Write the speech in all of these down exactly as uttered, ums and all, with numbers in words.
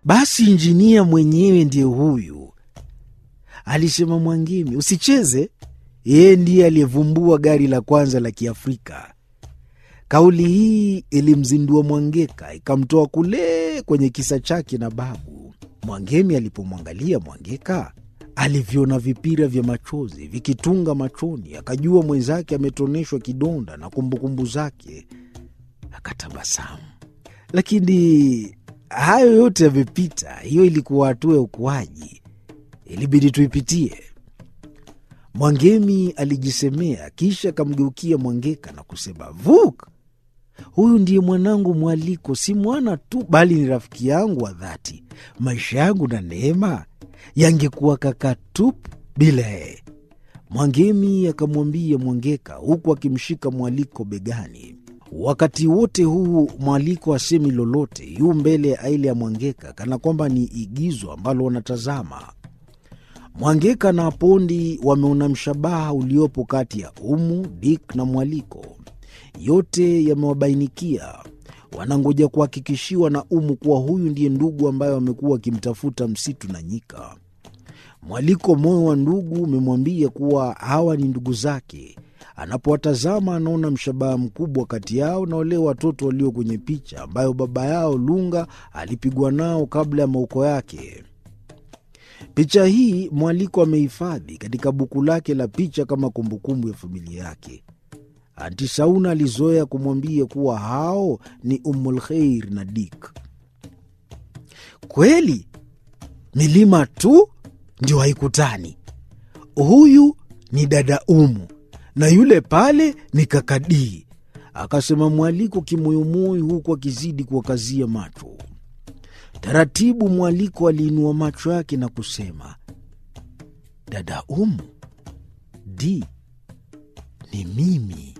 Basi injinia mwenyewe ndiye huyu, alisema Mwangemi. Usicheze, yeye ndiye aliyevumbua gari la kwanza la Kiafrika. Kauli hii ilimzindua Mwangeka, ikamtoa kule kwenye kisa chake na babu. Mwangemi alipomwangalia Mwangeka, aliviona vipira vya machozi vikitunga machoni, akajua mwenzake ametoneshwa kidonda na kumbukumbu zake. Akatabasamu. Lakini hayo yote yamepita. Hiyo ilikuwa hatua ya ukuaji, ilibidi tuipitie. Mwangemi alijisemea, kisha akamgeukia Mwangeka na kusema, Vuk, huyu ndiye mwanangu Mwaliko, si mwana tu, bali ni rafiki yangu wa dhati. Maisha yangu na Neema yangekuwa kaka tupu bila yeye. Mwangemi akamwambia Mwangeka huku akimshika Mwaliko begani. Wakati wote huu Mwaliko asemi lolote, yu mbele ya aile ya Mwangeka kana kwamba ni igizo ambalo wanatazama. Mwangeka na Apondi wameona mshabaha uliopo kati ya Umu, Dik na Mwaliko. Yote yamewabainikia. Wanangoja kuhakikishiwa na Umu kuwa huyu ndiye ndugu ambaye wamekuwa wakimtafuta msitu na nyika. Mwaliko, moyo wa ndugu, umemwambia kuwa hawa ni ndugu zake. Anapowatazama anaona mshabaha mkubwa kati yao na wale watoto walio kwenye picha ambayo baba yao Lunga alipigwa nao kabla ya mauko yake. Picha hii Mwaliko amehifadhi katika buku lake la picha kama kumbukumbu ya familia yake. Anti Sauna alizoea kumwambia kuwa hao ni Ummul Khair na Dik. Kweli milima tu ndio haikutani. Huyu ni dada Umu na yule pale ni kakadii, akasema Mwaliko kimoyomoyo, huku akizidi kuwakazia macho. Taratibu Mwaliko aliinua macho yake na kusema, dada Umu, di, ni mimi.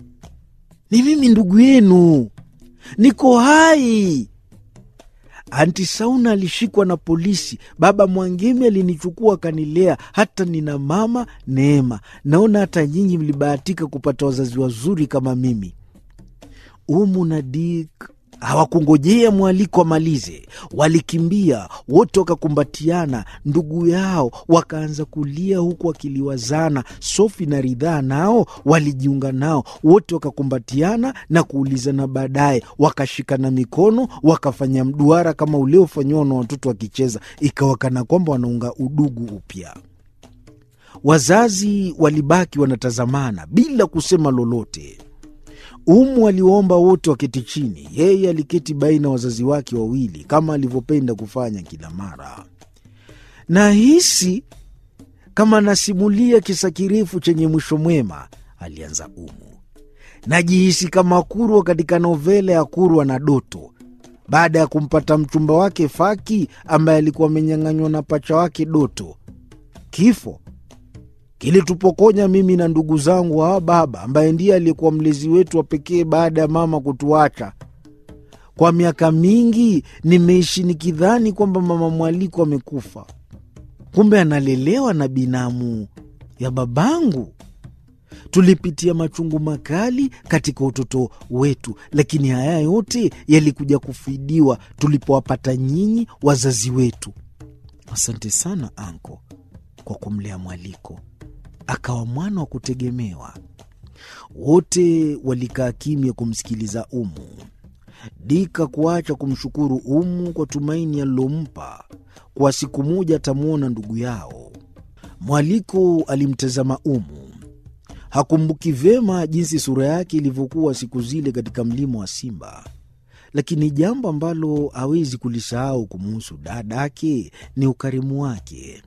Ni mimi ndugu yenu. Niko hai. Anti Sauna alishikwa na polisi. Baba Mwangemi alinichukua akanilea. Hata nina mama Neema. Naona hata nyinyi mlibahatika kupata wazazi wazuri kama mimi. Umu na Dik hawakungojea Mwaliko amalize. Walikimbia, wote wakakumbatiana. Ndugu yao wakaanza kulia huku wakiliwazana. Sofi na Ridhaa nao walijiunga nao. Wote wakakumbatiana na kuulizana, baadaye wakashikana mikono, wakafanya mduara kama ule ufanywa na watoto wakicheza. Ikawakana kwamba wanaunga udugu upya. Wazazi walibaki wanatazamana bila kusema lolote. Umu aliwaomba wote waketi chini. Yeye aliketi baina wazazi wake wawili kama alivyopenda kufanya kila mara. Nahisi kama nasimulia kisa kirefu chenye mwisho mwema, alianza Umu. Najihisi kama Kurwa katika novela ya Kurwa na Doto, baada ya kumpata mchumba wake Faki ambaye alikuwa amenyang'anywa na pacha wake Doto. Kifo kilitupokonya mimi na ndugu zangu wa baba, ambaye ndiye aliyekuwa mlezi wetu wa pekee baada ya mama kutuacha. Kwa miaka mingi nimeishi nikidhani kwamba mama Mwaliko amekufa. Kumbe analelewa na binamu ya babangu. Tulipitia machungu makali katika utoto wetu, lakini haya yote yalikuja kufidiwa tulipowapata nyinyi wazazi wetu. Asante sana anko kwa kumlea Mwaliko akawa mwana wa kutegemewa. Wote walikaa kimya kumsikiliza Umu. Dika kuacha kumshukuru Umu kwa tumaini alilompa kwa siku moja atamwona ndugu yao. Mwaliko alimtazama Umu. Hakumbuki vyema jinsi sura yake ilivyokuwa siku zile katika mlima wa Simba, lakini jambo ambalo hawezi kulisahau kumuhusu dadake ni ukarimu wake.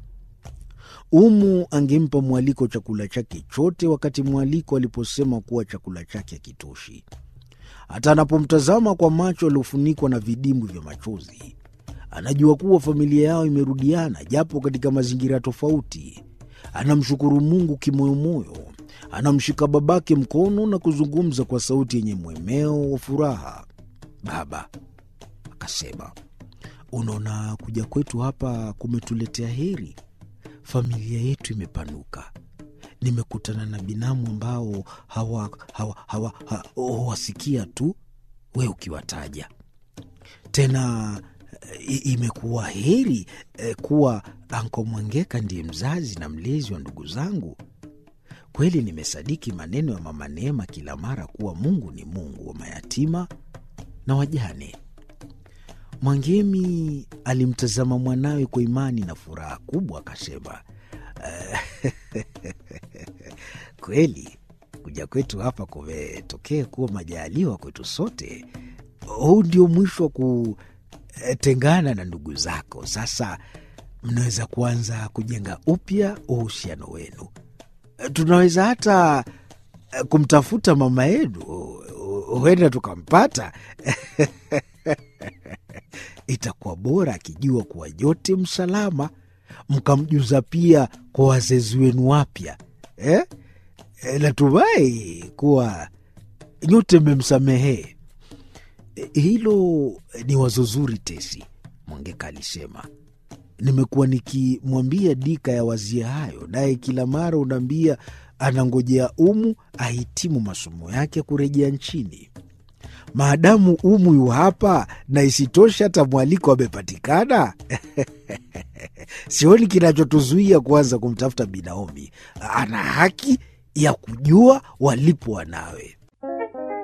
Umu angempa Mwaliko chakula chake chote wakati Mwaliko aliposema kuwa chakula chake hakitoshi. Hata anapomtazama kwa macho yaliyofunikwa na vidimbwi vya machozi, anajua kuwa familia yao imerudiana japo katika mazingira tofauti. Anamshukuru Mungu kimoyomoyo. Anamshika babake mkono na kuzungumza kwa sauti yenye mwemeo wa furaha. Baba, akasema, unaona kuja kwetu hapa kumetuletea heri. Familia yetu imepanuka. Nimekutana na binamu ambao hawa hawa hawa hawasikia tu we ukiwataja. Tena I- imekuwa heri eh, kuwa Anko Mwangeka ndiye mzazi na mlezi wa ndugu zangu. Kweli nimesadiki maneno ya Mama Neema kila mara kuwa Mungu ni Mungu wa mayatima na wajane. Mwangemi alimtazama mwanawe kwa imani na furaha kubwa, akasema, kweli kuja kwetu hapa kumetokea kuwa majaliwa kwetu sote. Huu ndio mwisho wa kutengana na ndugu zako. Sasa mnaweza kuanza kujenga upya uhusiano wenu. Tunaweza hata kumtafuta mama yenu, huenda tukampata. Itakuwa bora akijua kuwa nyote msalama, mkamjuza pia kwa wazazi wenu wapya eh? E, natumai kuwa nyote mmemsamehe. E, hilo ni wazo zuri Tesi, Mwangeka alisema. Nimekuwa nikimwambia Dika ya wazia hayo, naye kila mara unaambia anangojea Umu ahitimu masomo yake ya kurejea nchini. Maadamu Umu yu hapa na isitoshe hata mwaliko amepatikana, sioni kinachotuzuia kuanza kumtafuta Bi Naomi. Ana haki ya kujua walipo wanawe.